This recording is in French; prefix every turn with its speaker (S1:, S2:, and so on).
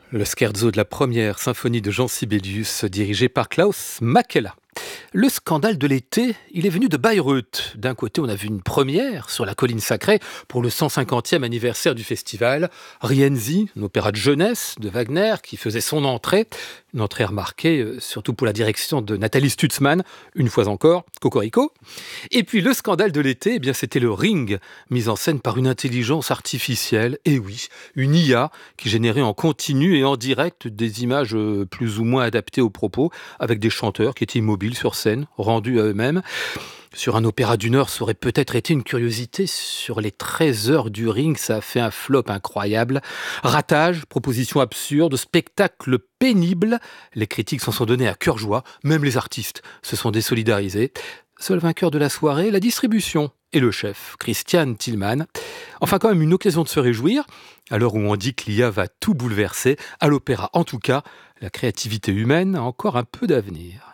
S1: Le scherzo de la première symphonie de Jean Sibelius, dirigé par Klaus Makela. Le scandale de l'été, il est venu de Bayreuth. D'un côté, on a vu une première sur la colline sacrée pour le 150e anniversaire du festival. Rienzi, un opéra de jeunesse de Wagner qui faisait son entrée. Une entrée remarquée, surtout pour la direction de Nathalie Stutzmann, une fois encore, Cocorico. Et puis le scandale de l'été, eh bien, c'était le Ring, mis en scène par une intelligence artificielle. Et oui, une IA qui générait en continu et en direct des images plus ou moins adaptées aux propos, avec des chanteurs qui étaient immobiles sur scène, rendus à eux-mêmes. Sur un opéra d'une heure, ça aurait peut-être été une curiosité. Sur les 13 heures du Ring, ça a fait un flop incroyable. Ratage, proposition absurde, spectacle pénible. Les critiques s'en sont donnés à cœur joie. Même les artistes se sont désolidarisés. Seul vainqueur de la soirée, la distribution et le chef, Christian Tillmann. Enfin, quand même une occasion de se réjouir, à l'heure où on dit que l'IA va tout bouleverser. À l'opéra, en tout cas, la créativité humaine a encore un peu d'avenir.